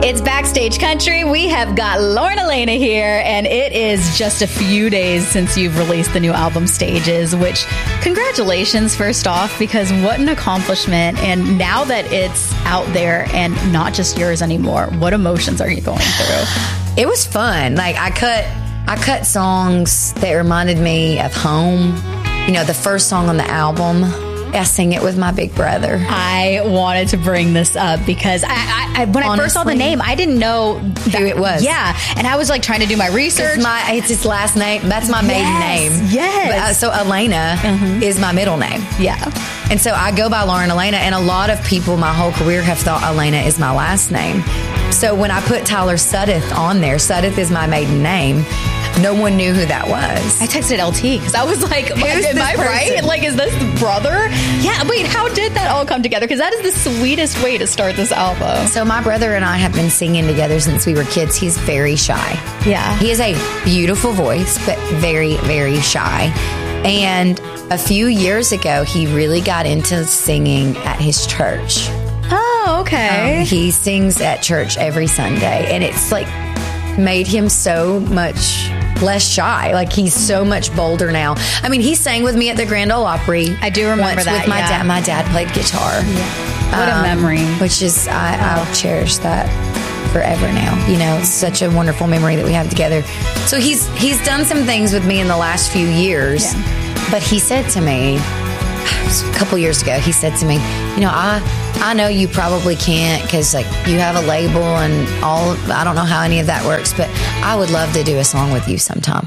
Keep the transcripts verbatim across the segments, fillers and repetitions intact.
It's Backstage Country. We have got Lauren Alaina here, and it is just a few days since you've released the new album, Stages, which, congratulations, first off, because what an accomplishment. And now that it's out there and not just yours anymore, what emotions are you going through? It was fun. Like, I cut, I cut songs that reminded me of home. You know, the first song on the album, I sing it with my big brother. I wanted to bring this up because I, I, I when Honestly, I first saw the name, I didn't know that, who it was. Yeah, and I was like trying to do my research. It's, my, it's his last name. That's my maiden yes, name. Yes. But, uh, so Alaina mm-hmm. is my middle name. Yeah. And so I go by Lauren Alaina, and a lot of people my whole career have thought Alaina is my last name. So when I put Tyler Sudduth on there, Sudduth is my maiden name. No one knew who that was. I texted L T because I was like, Who's am I person? right? Like, is this the brother? Yeah, wait, how did that all come together? Because that is the sweetest way to start this album. So my brother and I have been singing together since we were kids. He's very shy. Yeah. He has a beautiful voice, but very, very shy. And a few years ago, he really got into singing at his church. Oh, okay. Um, he sings at church every Sunday, and it's like made him so much less shy. Like, he's so much bolder now. I mean, he sang with me at the Grand Ole Opry. I do remember once that. With my yeah. dad. My dad played guitar. Yeah. What um, a memory. Which is, I, I'll cherish that forever now. You know, it's such a wonderful memory that we have together. So he's he's done some things with me in the last few years. Yeah. But he said to me, a couple years ago, he said to me, you know, I I know you probably can't because, like, you have a label and all. I don't know how any of that works, but I would love to do a song with you sometime.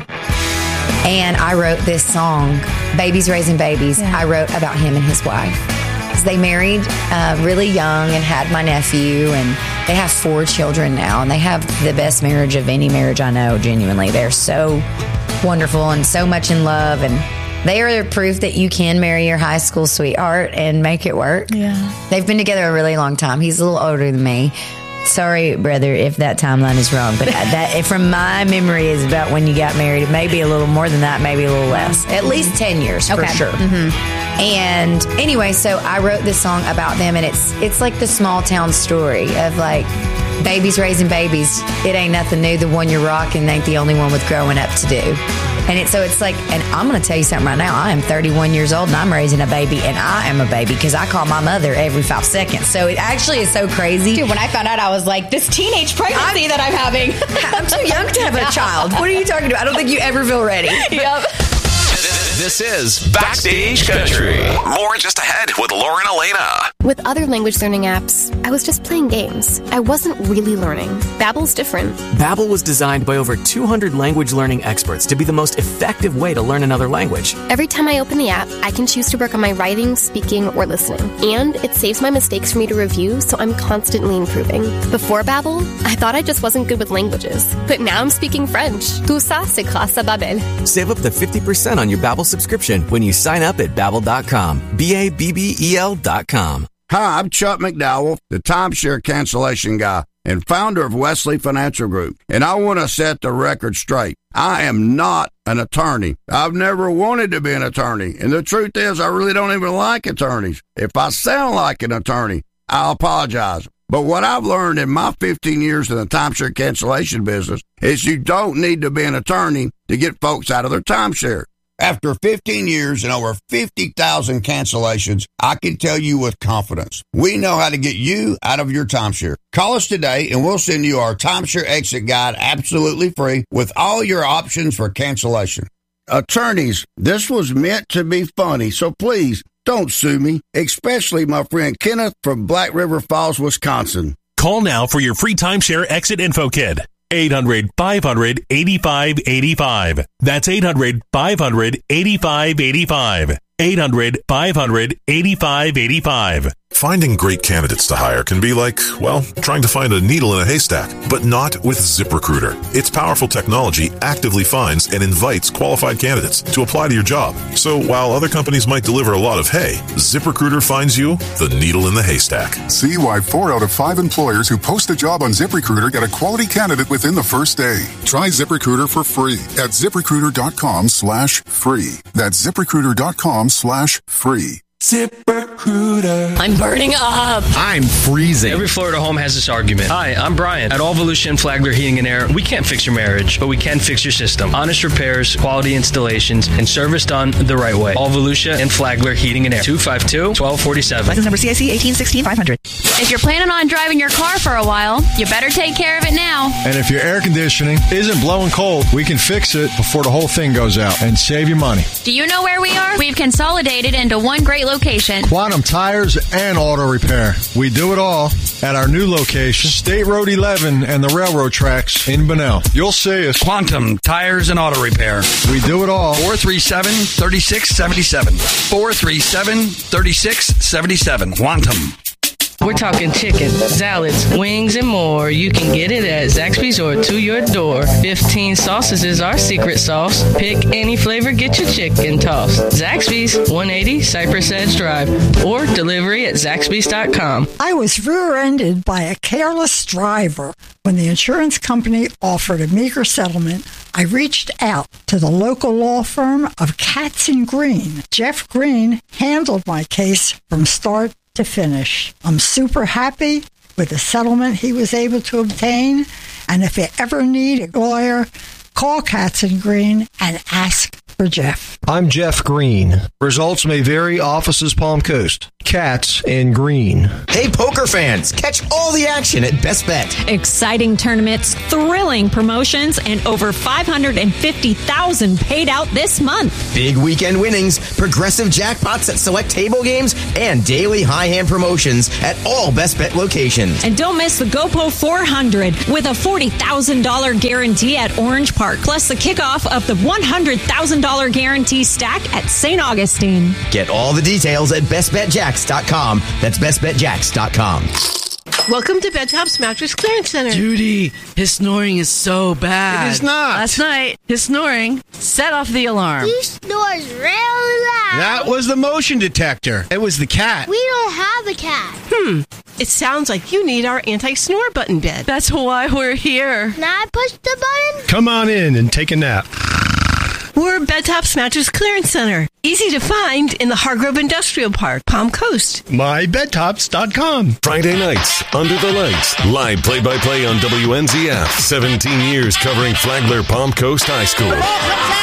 And I wrote this song, Babies Raising Babies. Yeah. I wrote about him and his wife. They married uh, really young and had my nephew, and they have four children now, and they have the best marriage of any marriage I know, genuinely. They're so wonderful and so much in love, and they are proof that you can marry your high school sweetheart and make it work. Yeah. They've been together a really long time. He's a little older than me. Sorry, brother, if that timeline is wrong, but that, from my memory, is about when you got married. It may be a little more than that, maybe a little less. At least ten years, okay. for sure. Mm-hmm. And anyway, so I wrote this song about them, and it's it's like the small town story of, like, babies raising babies. It ain't nothing new. The one you're rocking ain't the only one with growing up to do. And it's so it's like, and I'm going to tell you something right now. I am thirty-one years old, and I'm raising a baby, and I am a baby because I call my mother every five seconds. So it actually is so crazy. Dude, when I found out, I was like, this teenage pregnancy I'm, that I'm having. I'm too young to have a child. What are you talking about? I don't think you ever feel ready. Yep. This is Backstage Country. More just ahead with Lauren Alaina. With other language learning apps, I was just playing games. I wasn't really learning. Babbel's different. Babbel was designed by over two hundred language learning experts to be the most effective way to learn another language. Every time I open the app, I can choose to work on my writing, speaking, or listening. And it saves my mistakes for me to review, so I'm constantly improving. Before Babbel, I thought I just wasn't good with languages. But now I'm speaking French. Tout ça, c'est grâce à Babbel. Save up to fifty percent on your Babbel subscription when you sign up at Babbel dot com. B A B B E L dot com. Hi, I'm Chuck McDowell, the timeshare cancellation guy and founder of Wesley Financial Group, and I want to set the record straight. I am not an attorney. I've never wanted to be an attorney, and the truth is I really don't even like attorneys. If I sound like an attorney, I'll apologize. But what I've learned in my fifteen years in the timeshare cancellation business is you don't need to be an attorney to get folks out of their timeshare. After fifteen years and over fifty thousand cancellations, I can tell you with confidence, we know how to get you out of your timeshare. Call us today and we'll send you our timeshare exit guide absolutely free with all your options for cancellation. Attorneys, this was meant to be funny, so please don't sue me, especially my friend Kenneth from Black River Falls, Wisconsin. Call now for your free timeshare exit info kit. eight hundred, five hundred, eighty-five eighty-five. That's eight hundred, five hundred, eighty-five eighty-five. eight hundred, five hundred, eighty-five eighty-five. Finding great candidates to hire can be like, well, trying to find a needle in a haystack, but not with ZipRecruiter. Its powerful technology actively finds and invites qualified candidates to apply to your job. So while other companies might deliver a lot of hay, ZipRecruiter finds you the needle in the haystack. See why four out of five employers who post a job on ZipRecruiter get a quality candidate within the first day. Try ZipRecruiter for free at ZipRecruiter.com slash free. That's ZipRecruiter.com slash free. ZipRecruiter. I'm burning up. I'm freezing. Every Florida home has this argument. Hi, I'm Brian. At All Volusia and Flagler Heating and Air, we can't fix your marriage, but we can fix your system. Honest repairs, quality installations, and service done the right way. All Volusia and Flagler Heating and Air. two five two, one two four seven. License number C I C eighteen sixteen five hundred. If you're planning on driving your car for a while, you better take care of it now. And if your air conditioning isn't blowing cold, we can fix it before the whole thing goes out and save you money. Do you know where we are? We've consolidated into one great location. Quantum Tires and Auto Repair. We do it all at our new location, State Road eleven and the railroad tracks in Bunnell. You'll see us. Quantum Tires and Auto Repair. We do it all. four three seven, three six seven seven. four three seven, three six seven seven. Quantum. We're talking chicken, salads, wings, and more. You can get it at Zaxby's or to your door. fifteen sauces is our secret sauce. Pick any flavor, get your chicken tossed. Zaxby's, one eighty Cypress Edge Drive, or delivery at zaxby's dot com. I was rear-ended by a careless driver. When the insurance company offered a meager settlement, I reached out to the local law firm of Katz and Green. Jeff Green handled my case from start to finish. I'm super happy with the settlement he was able to obtain, and if you ever need a lawyer, call Katz and Green and ask for Jeff. I'm Jeff Green. Results may vary. Offices Palm Coast. Katz and Green. Hey, poker fans, catch all the action at Best Bet. Exciting tournaments, thrilling promotions, and over five hundred fifty thousand dollars paid out this month. Big weekend winnings, progressive jackpots at select table games, and daily high hand promotions at all Best Bet locations. And don't miss the GoPo four hundred with a forty thousand dollars guarantee at Orange Park, plus the kickoff of the one hundred thousand dollars guarantee stack at Saint Augustine. Get all the details at best bet jacks dot com. That's best bet jacks dot com. Welcome to Bedtop's Mattress Clearance Center. Judy, his snoring is so bad. It is not. Last night, his snoring set off the alarm. He snores really loud. That was the motion detector. It was the cat. We don't have a cat. Hmm. It sounds like you need our anti-snore button bed. That's why we're here. Can I push the button? Come on in and take a nap. We're Bedtop's Mattress Clearance Center. Easy to find in the Hargrove Industrial Park, Palm Coast. my bed tops dot com. Friday nights, Under the Lights. Live play-by-play on W N Z F. seventeen years covering Flagler Palm Coast High School.